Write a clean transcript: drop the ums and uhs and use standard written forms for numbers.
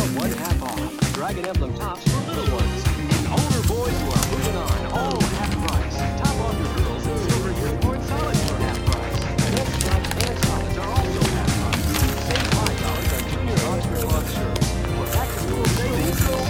1/2 off. Dragon Emblem tops for little ones. Older boys will